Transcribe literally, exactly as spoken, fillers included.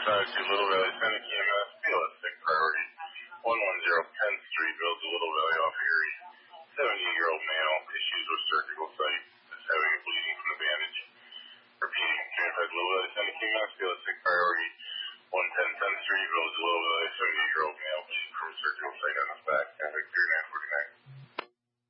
five two Little Valley, Seneca E M S, B L S six priority, one one zero tenth Street, Village of Little Valley, off Erie. seventy-year-old male, issues with surgical site, is having a bleeding from the bandage. Repeating, twenty-five Little Valley, Seneca E M S, B L S six priority, one ten tenth Street, Village of Little Valley, seventy-year-old male, bleeding from surgical site on his back. Traffic three nine four.